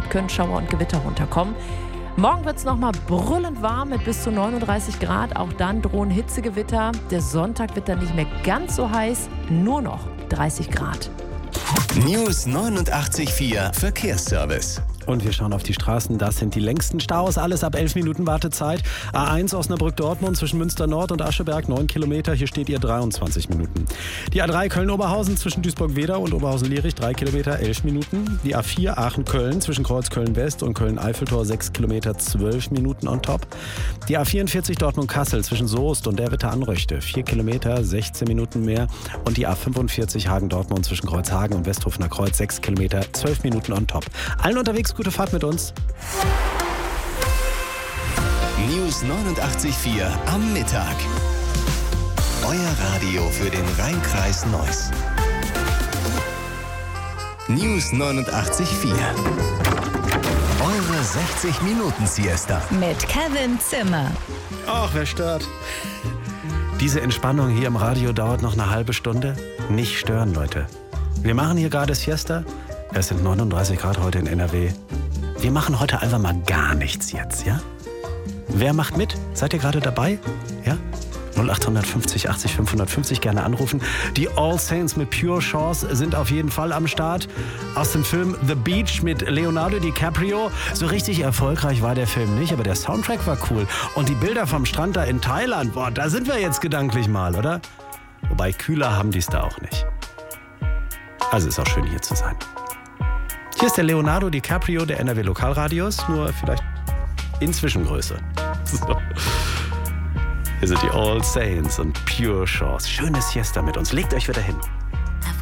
Gut können Schauer und Gewitter runterkommen. Morgen wird es nochmal brüllend warm mit bis zu 39 Grad. Auch dann drohen Hitzegewitter. Der Sonntag wird dann nicht mehr ganz so heiß, nur noch 30 Grad. News 89.4 Verkehrsservice. Und wir schauen auf die Straßen. Das sind die längsten Staus. Alles ab 11 Minuten Wartezeit. A1 Osnabrück-Dortmund zwischen Münster-Nord und Ascheberg, 9 Kilometer. Hier steht ihr 23 Minuten. Die A3 Köln-Oberhausen zwischen Duisburg-Wedau und Oberhausen-Lierich, 3 Kilometer, 11 Minuten. Die A4 Aachen-Köln zwischen Kreuz Köln-West und Köln-Eiffeltor, 6 Kilometer, 12 Minuten on top. Die A44 Dortmund-Kassel zwischen Soest und Derwitte-Anröchte, 4 Kilometer, 16 Minuten mehr. Und die A45 Hagen-Dortmund zwischen Kreuzhagen und Westhofener Kreuz, 6 Kilometer, 12 Minuten on top. Allen unterwegs gute Fahrt mit uns. News 89.4 am Mittag. Euer Radio für den Rhein-Kreis Neuss. News 89.4. Eure 60-Minuten-Siesta. Mit Kevin Zimmer. Ach, wer stört? Diese Entspannung hier im Radio dauert noch eine halbe Stunde. Nicht stören, Leute. Wir machen hier gerade Siesta. Es sind 39 Grad heute in NRW. Wir machen heute einfach mal gar nichts jetzt, ja? Wer macht mit? Seid ihr gerade dabei? Ja? 0850 80 550 gerne anrufen. Die All Saints mit Pure Chance sind auf jeden Fall am Start. Aus dem Film The Beach mit Leonardo DiCaprio. So richtig erfolgreich war der Film nicht, aber der Soundtrack war cool. Und die Bilder vom Strand da in Thailand, boah, da sind wir jetzt gedanklich mal, oder? Wobei kühler haben die es da auch nicht. Also ist auch schön hier zu sein. Hier ist der Leonardo DiCaprio der NRW Lokalradios, nur vielleicht in Zwischengröße. So. Hier sind die All Saints und Pure Chance. Schöne Siesta mit uns. Legt euch wieder hin.